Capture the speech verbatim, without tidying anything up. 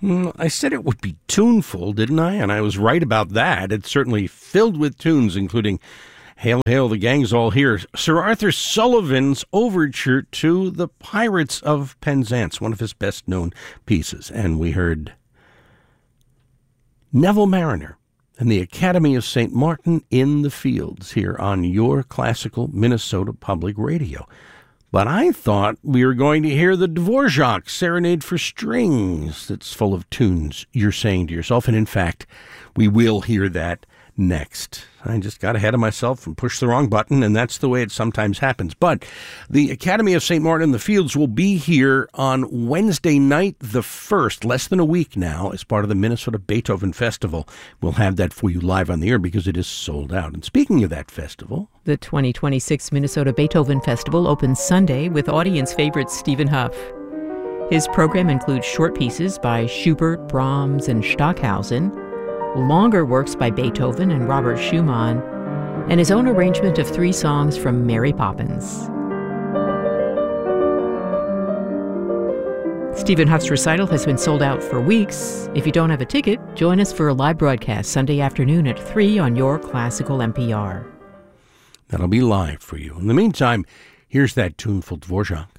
Mm, I said it would be tuneful, didn't I? And I was right about that. It's certainly filled with tunes, including Hail, Hail, the Gang's All Here, Sir Arthur Sullivan's overture to The Pirates of Penzance, one of his best-known pieces. And we heard Neville Marriner and the Academy of Saint Martin in the Fields here on your classical Minnesota Public Radio. But I thought we were going to hear the Dvorak Serenade for Strings that's full of tunes, you're saying to yourself. And in fact, we will hear that next. I just got ahead of myself and pushed the wrong button, and that's the way it sometimes happens. But the Academy of Saint Martin in the Fields will be here on Wednesday night the first, less than a week now, as part of the Minnesota Beethoven Festival. We'll have that for you live on the air because it is sold out. And speaking of that festival, the twenty twenty-six Minnesota Beethoven Festival opens Sunday with audience favorite Stephen Huff. His program includes short pieces by Schubert, Brahms, and Stockhausen, longer works by Beethoven and Robert Schumann, and his own arrangement of three songs from Mary Poppins. Stephen Huff's recital has been sold out for weeks. If you don't have a ticket, join us for a live broadcast Sunday afternoon at three on your classical N P R. That'll be live for you. In the meantime, here's that tuneful Dvorak.